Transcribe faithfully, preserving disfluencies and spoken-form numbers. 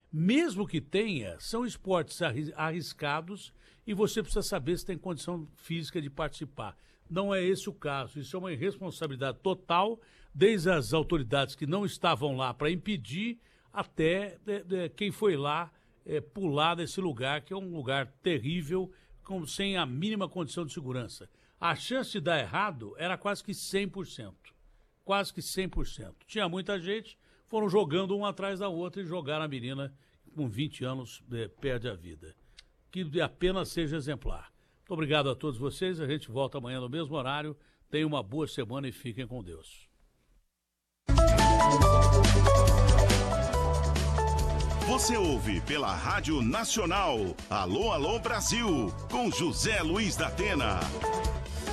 Mesmo que tenha, são esportes arriscados e você precisa saber se tem condição física de participar. Não é esse o caso, isso é uma irresponsabilidade total, desde as autoridades que não estavam lá para impedir, até de, de, quem foi lá é, pular nesse lugar, que é um lugar terrível, com, sem a mínima condição de segurança. A chance de dar errado era quase que cem por cento. Quase que cem por cento. Tinha muita gente, foram jogando um atrás da outra e jogaram a menina, com vinte anos, é, perde a vida. Que apenas seja exemplar. Muito obrigado a todos vocês, a gente volta amanhã no mesmo horário. Tenham uma boa semana e fiquem com Deus. Você ouve pela Rádio Nacional, Alô, Alô Brasil, com José Luiz da Atena.